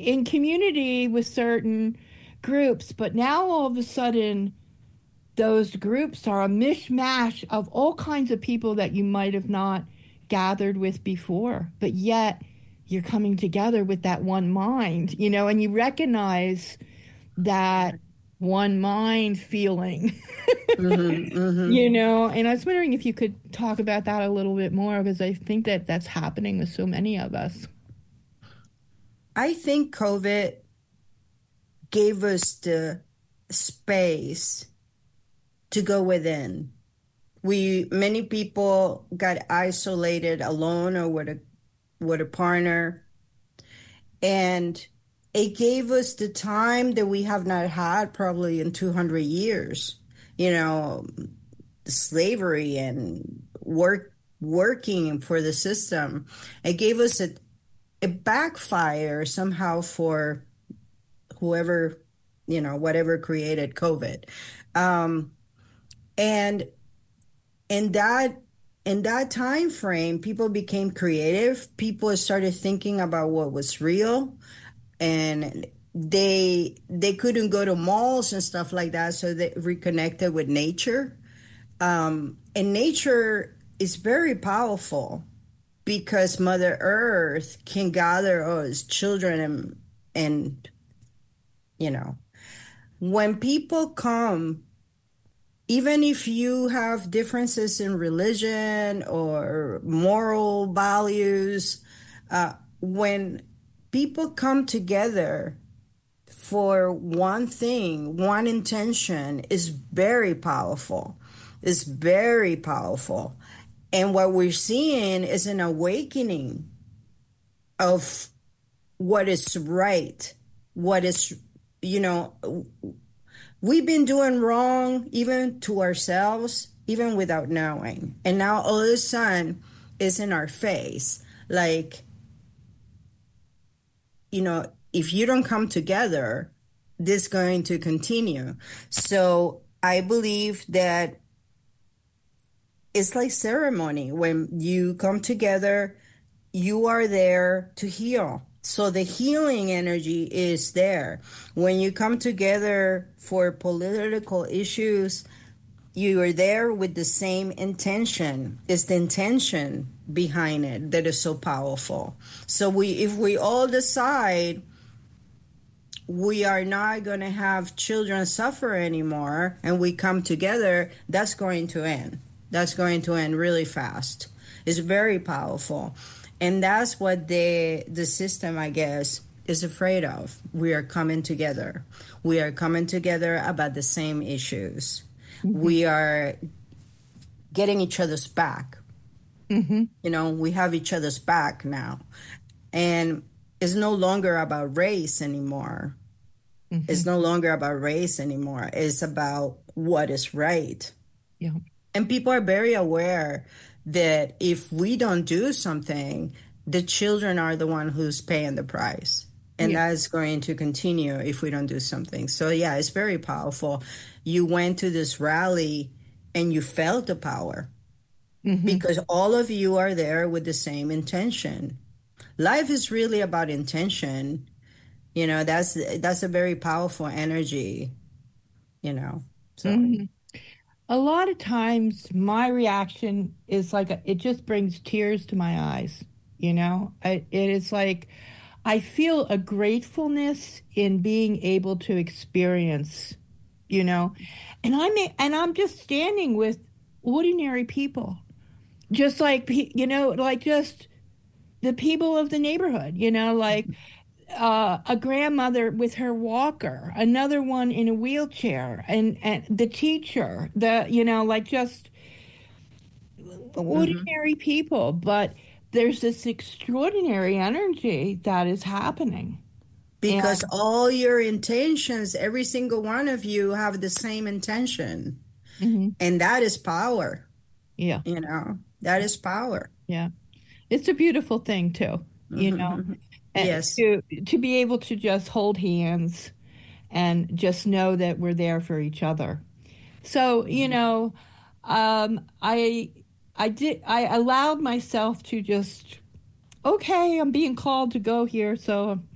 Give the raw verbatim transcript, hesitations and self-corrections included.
in community with certain groups, but now all of a sudden those groups are a mishmash of all kinds of people that you might have not gathered with before, but yet you're coming together with that one mind, you know, and you recognize that one mind feeling, Hmm. you Hmm. know. And I was wondering if you could talk about that a little bit more, because I think that that's happening with so many of us. I think COVID gave us the space to go within. We many people got isolated alone or with a with a partner, and it gave us the time that we have not had probably in two hundred years. You know, slavery and work working for the system. It gave us a, a backfire somehow for whoever, you know, whatever created COVID. Um, and in that in that time frame, people became creative. People started thinking about what was real, and they they couldn't go to malls and stuff like that, so they reconnected with nature. Um, and nature is very powerful because Mother Earth can gather us children, and and you know, when people come, even if you have differences in religion or moral values, uh, when people come together for one thing, one intention, is very powerful. Is very powerful. And what we're seeing is an awakening of what is right, what is, you know, we've been doing wrong even to ourselves, even without knowing. And now all of a sudden it's in our face. Like, you know, if you don't come together, this is going to continue. So I believe that it's like ceremony. When you come together, you are there to heal. So the healing energy is there. When you come together for political issues, you are there with the same intention. It's the intention behind it that is so powerful. So we, if we all decide we are not going to have children suffer anymore and we come together, that's going to end. That's going to end really fast. It's very powerful. And that's what the the system, I guess, is afraid of. We are coming together. We are coming together about the same issues. Mm-hmm. We are getting each other's back. Mm-hmm. You know, we have each other's back now. And it's no longer about race anymore. Mm-hmm. It's no longer about race anymore. It's about what is right. Yeah. And people are very aware that if we don't do something, the children are the one who's paying the price. And Yeah. that is going to continue if we don't do something. So yeah, it's very powerful. You went to this rally and you felt the power Mm-hmm. because all of you are there with the same intention. Life is really about intention. You know, that's that's a very powerful energy, you know. So Mm-hmm. A lot of times my reaction is like a, it just brings tears to my eyes, you know. I, it is like I feel a gratefulness in being able to experience, you know. And I'm and I'm just standing with ordinary people, just like pe- you know, like just the people of the neighborhood, you know, like uh, a grandmother with her walker, another one in a wheelchair, and and the teacher, the you know, like just mhm. ordinary people, but there's this extraordinary energy that is happening. Because And all your intentions, every single one of you have the same intention. mhm, And that is power, yeah, you know, that is power. yeah, it's a beautiful thing too, you know, Mhm. and Yes. to to be able to just hold hands and just know that we're there for each other. So, you know, um, I I did I allowed myself to just okay, I'm being called to go here, so